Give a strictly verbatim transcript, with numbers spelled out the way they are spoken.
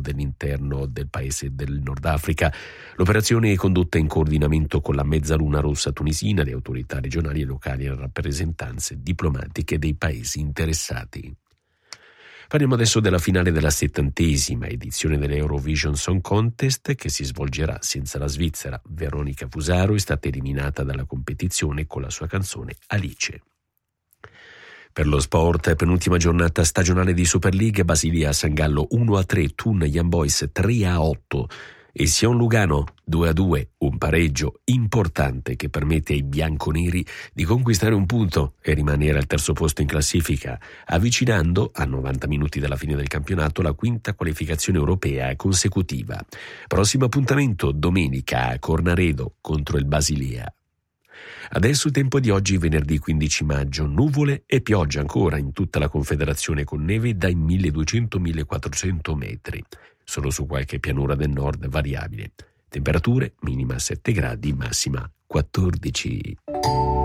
dell'interno del paese del Nord Africa. L'operazione è condotta in coordinamento con la Mezzaluna Rossa tunisina, le autorità regionali e locali e le rappresentanze diplomatiche dei paesi interessati. Parliamo adesso della finale della settantesima edizione dell'Eurovision Song Contest, che si svolgerà senza la Svizzera. Veronica Fusaro è stata eliminata dalla competizione con la sua canzone Alice. Per lo sport, penultima giornata stagionale di Super League, Basilea San Gallo uno a tre, Thun Young Boys tre a otto e Sion Lugano due a due, un pareggio importante che permette ai bianconeri di conquistare un punto e rimanere al terzo posto in classifica, avvicinando a novanta minuti dalla fine del campionato la quinta qualificazione europea consecutiva. Prossimo appuntamento domenica a Cornaredo contro il Basilea. Adesso il tempo di oggi, venerdì quindici maggio, nuvole e pioggia ancora in tutta la Confederazione con neve dai milleduecento millequattrocento metri. Solo su qualche pianura del nord variabile. Temperature minima sette gradi, massima quattordici.